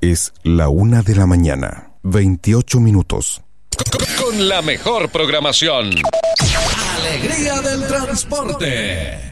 Es la 1:00 a.m, 28 minutos. Con la mejor programación. Alegría del transporte.